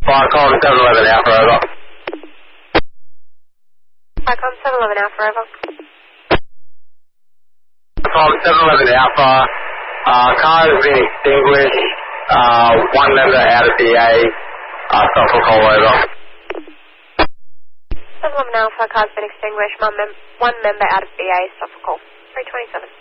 Viacom 711 Alpha, over. Viacom 711 Alpha, over. Viacom 711 Alpha, car has been extinguished, one member out of BA, Suffolk Hall, over. 711 Alpha, car's been extinguished, one member out of BA, Suffolk Hall, 327.